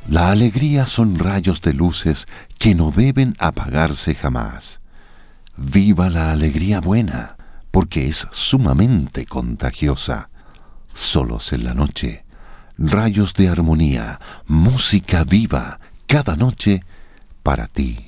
La alegría son rayos de luces que no deben apagarse jamás. Viva la alegría buena, porque es sumamente contagiosa. Solos en la noche, rayos de armonía, música viva, cada noche para ti.